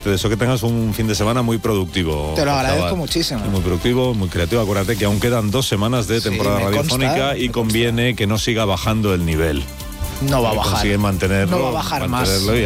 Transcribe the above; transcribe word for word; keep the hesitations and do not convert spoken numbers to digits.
Te deseo que tengas un fin de semana muy productivo. Te lo José agradezco Abad. muchísimo. Muy productivo, muy creativo. Acuérdate que aún quedan dos semanas de temporada Sí, me radiofónica consta, y me conviene que no siga bajando el nivel. No va a Que bajar. consigue mantenerlo, No va a bajar más. mantenerlo y